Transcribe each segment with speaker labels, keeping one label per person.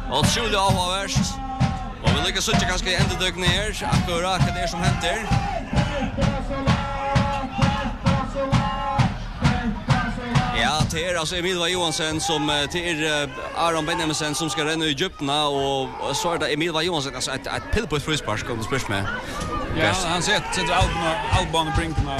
Speaker 1: Otroligt avhåverst. Och vi lyckas söka ganska ända dök ner. Akkurat det som händer. Ja, det är alltså Emil Johansson som till Aron Benjaminsen som ska renna i djupna och så är det Emil Johansson alltså ett pill på ett frispark ska det spurs med.
Speaker 2: Ja, han sätter Alban Brinkman.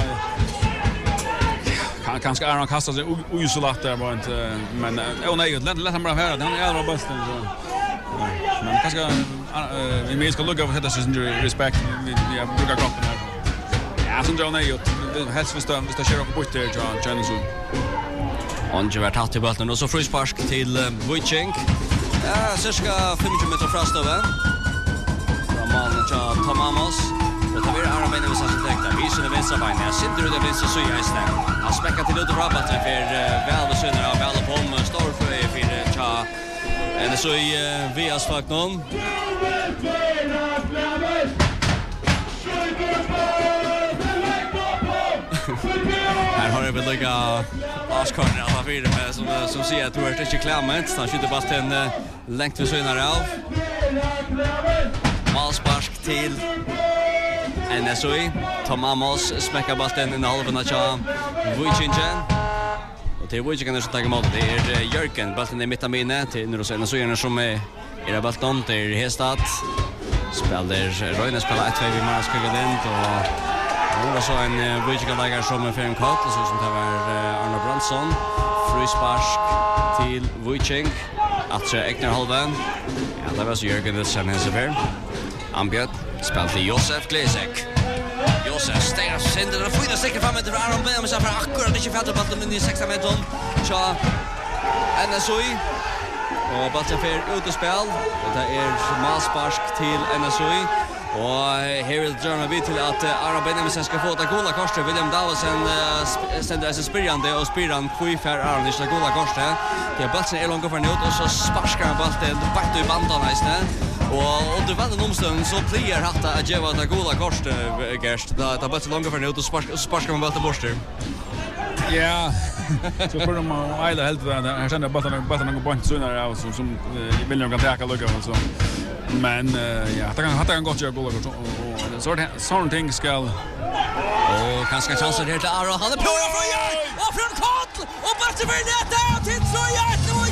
Speaker 2: Kanske Aron kastar sig uisolat där var inte men nej, lätt han bara höra. Han är allra bäst så. Men kanske Emil ska lugga för detta syns respekt vi brukar kroppen här. Ja, som John Ayot. Helst vi står kör upp bort där John så.
Speaker 1: Och ju vart hatt i bollen och så frispark till Wojciech. Ja, cirka 50 meter från Stove. Ramal Tom Amos. Och det blir Aron Benjaminsen som tänkte. Vi ser det vänstra benet. Jag sitter ut det vänstra så jag istället. Han smäcker till ut och rabatten för välbesynner av väl på om står för Cha. Eller så i Vias Faknon. Här har det väl lika Askarne alla fyra med som säger att du är inte klämmet. Han skjuter bara en längt vid synar av. Malspark till NSOI. Tom Amos smäcker bollen in i halvan av Wojciech. Och till Wojciech som tar emot det är Jörgen. Bollen i mitten minne till Nurosena Sojerna som är i bollen till Hestad. Spelar Röjne spelar 1-2 vid Marskagalind och det var så en Wojciech-lägare som för en kort och så som det var Arne Brandsson. Frispark till Wojciech. Att Ekner halvan. Ja, det var så Jörgen det sen Hessefer. Ambjörn spelar till Josef Glesek. Josef stänger sänder och får säkert fram till Aron Benjaminsen för akkurat inte fältet bollen in i 16 meter. Så NSOI och bollen för utespel. Det är Malspark till NSOI. Och här vill John be till att Aron Benjaminsen ska få ett gola korset. William Davison sänder sig spyrande och spyran kvifär Aron i det gola korset. Det är bollen är långt för nu och så sparkar han bollen bak i bandarna istället. Och du vann en omstund så plier hatta att ge det gola korset Gerst. Det är bollen långt för nu och sparkar man bollen bort.
Speaker 2: Ja. Så för de Ayla helt där. Jag känner bara någon point så där som vill jag kan ta lucka och så. Men ja, det kan gott göra goal och sånt ting ska
Speaker 1: och kanske chanser här till Aron. Han är på från Jörg och från Kott och bara till nätet till så